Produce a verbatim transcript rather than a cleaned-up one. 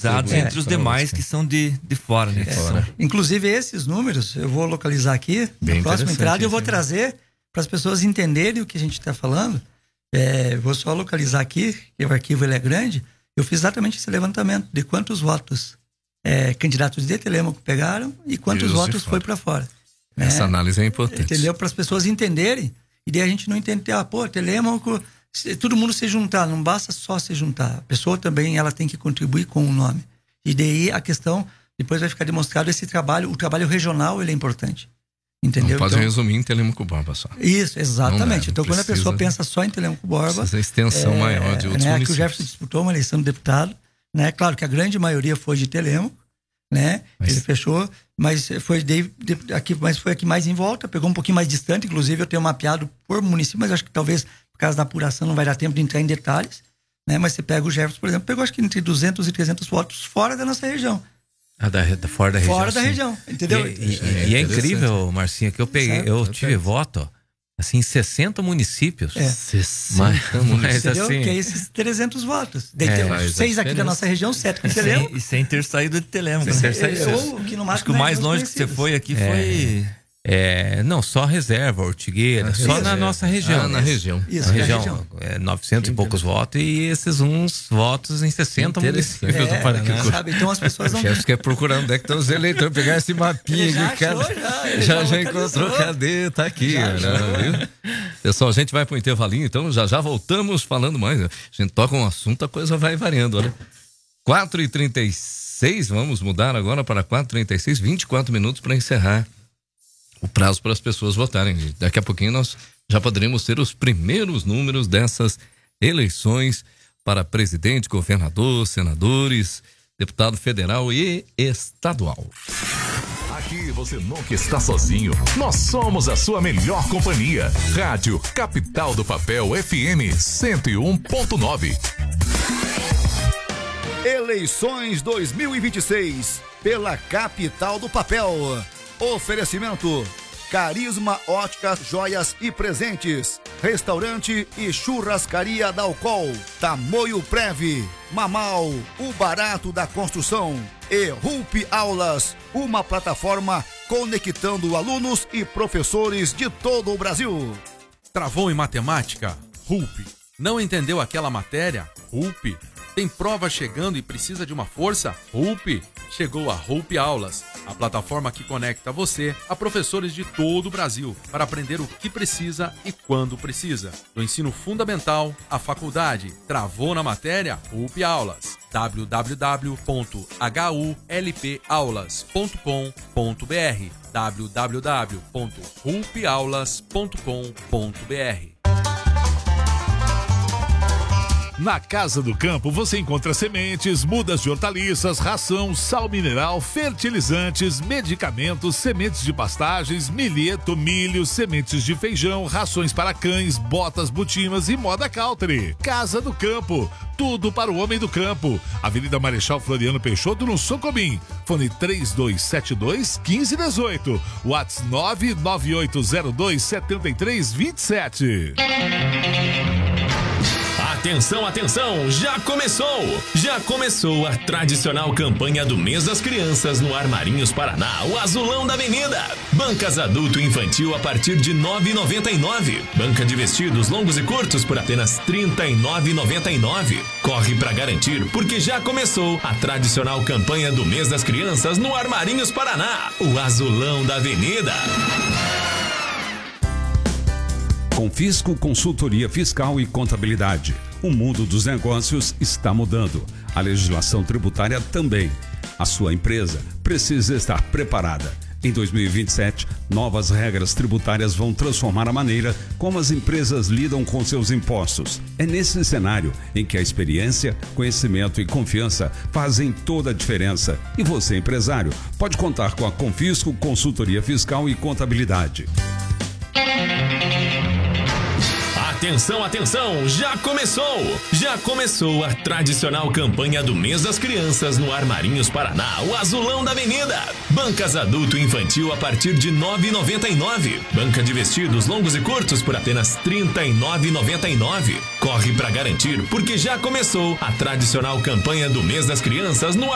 organizados é, entre os demais que são de, de fora, né? É, São... Inclusive esses números eu vou localizar aqui Bem na próxima entrada e eu vou sim. trazer para as pessoas entenderem o que a gente está falando. É, vou só localizar aqui, que o arquivo ele é grande. Eu fiz exatamente esse levantamento de quantos votos é, candidatos de Telêmaco pegaram e quantos E votos foi para fora. Essa né? análise é importante. Entendeu? Para as pessoas entenderem. E daí a gente não entende, ah, pô, Telêmaco, se todo mundo se juntar, não basta só se juntar. A pessoa também ela tem que contribuir com o nome. E daí a questão, depois vai ficar demonstrado esse trabalho, o trabalho regional ele é importante. Entendeu? Não pode então, resumir em Telêmaco Borba só. Isso, exatamente. Não, então, não quando a pessoa pensa só em Telêmaco Borba... Precisa extensão é, maior de outros né, municípios. que o Jefferson disputou uma eleição de deputado, né? Claro que a grande maioria foi de Telêmaco, né? Mas... Ele fechou, mas foi, de, de, aqui, mas foi aqui mais em volta, pegou um pouquinho mais distante, inclusive eu tenho mapeado por município, mas acho que talvez por causa da apuração não vai dar tempo de entrar em detalhes, né? Mas você pega o Jefferson, por exemplo, pegou acho que entre duzentos e trezentos votos fora da nossa região. Ah, da, da, fora da região. Fora da sim. região, entendeu? E, e, é, e é incrível, Marcinho, que eu peguei, certo, eu certo. tive voto, ó, assim, sessenta municípios. É. Mas, mas Entendeu? assim... Que é esses trezentos votos. Daí É, tem seis aqui da nossa região, sete com Telêmaco. E sem ter saído de Telêmaco. Sem ter saído. Ou que no máximo Acho que o mais longe que você foi aqui foi... É, não, só reserva, Ortigueira, só isso, na é. nossa região. Ah, na região. Isso, Na é a região, região. é, novecentos e poucos votos e esses uns votos em sessenta municípios do É, Paraná. sabe? Então as pessoas não... O chefe quer procurar onde é que estão os eleitores, pegar esse mapinha Ele já aqui, cara. achou, já, ele já, já já localizou. encontrou, cadê? Tá aqui, Já cara, achou. viu? Pessoal, a gente vai pro intervalinho, então já já voltamos falando mais. A gente toca um assunto, a coisa vai variando, olha. quatro e trinta e seis, vamos mudar agora para quatro e trinta e seis, vinte e quatro minutos para encerrar o prazo para as pessoas votarem. Daqui a pouquinho nós já poderemos ter os primeiros números dessas eleições para presidente, governador, senadores, deputado federal e estadual. Aqui você nunca está sozinho. Nós somos a sua melhor companhia. Rádio Capital do Papel F M cento e um ponto nove. Eleições dois mil e vinte e seis pela Capital do Papel. Oferecimento: Carisma Óticas, Joias e Presentes, Restaurante e Churrascaria Dalcol, Tamoio Prev, Mamal, o barato da construção e Rupi Aulas, uma plataforma conectando alunos e professores de todo o Brasil. Travou em matemática? Rupi. Não entendeu aquela matéria? Rupi. Tem prova chegando e precisa de uma força? Rupi. Chegou a Rupi Aulas, a plataforma que conecta você a professores de todo o Brasil para aprender o que precisa e quando precisa. Do ensino fundamental à faculdade. Travou na matéria? Rupi Aulas. w w w ponto h u l p aulas ponto com ponto b r w w w ponto rupi aulas ponto com ponto b r. Na Casa do Campo você encontra sementes, mudas de hortaliças, ração, sal mineral, fertilizantes, medicamentos, sementes de pastagens, milheto, milho, sementes de feijão, rações para cães, botas, botinas e moda country. Casa do Campo, tudo para o homem do campo. Avenida Marechal Floriano Peixoto, no Socobim. Fone três dois sete dois, um cinco um oito. WhatsApp nove nove oito zero dois sete três dois sete. Atenção, atenção, já começou! Já começou a tradicional campanha do Mês das Crianças no Armarinhos Paraná, o Azulão da Avenida. Bancas adulto e infantil a partir de nove reais e noventa e nove centavos. Banca de vestidos longos e curtos por apenas trinta e nove reais e noventa e nove centavos. Corre pra garantir, porque já começou a tradicional campanha do Mês das Crianças no Armarinhos Paraná, o Azulão da Avenida. Confisco Consultoria Fiscal e Contabilidade. O mundo dos negócios está mudando. A legislação tributária também. A sua empresa precisa estar preparada. Em dois mil e vinte e sete, novas regras tributárias vão transformar a maneira como as empresas lidam com seus impostos. É nesse cenário em que a experiência, conhecimento e confiança fazem toda a diferença. E você, empresário, pode contar com a Confisco Consultoria Fiscal e Contabilidade. Atenção, atenção, já começou! Já começou a tradicional campanha do Mês das Crianças no Armarinhos Paraná, o Azulão da Avenida. Bancas adulto e infantil a partir de nove reais e noventa e nove centavos. Banca de vestidos longos e curtos por apenas trinta e nove reais e noventa e nove centavos. Corre pra garantir, porque já começou a tradicional campanha do Mês das Crianças no